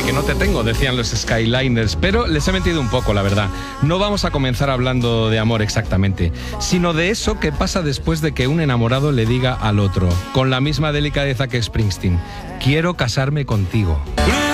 que no te tengo, decían los Skyliners, pero les he mentido un poco, la verdad. No vamos a comenzar hablando de amor exactamente, sino de eso que pasa después de que un enamorado le diga al otro, con la misma delicadeza que Springsteen: quiero casarme contigo.